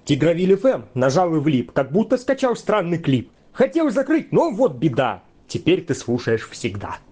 Тигровиль ФМ нажал и влип, как будто скачал странный клип. Хотел закрыть, но вот беда. Теперь ты слушаешь всегда.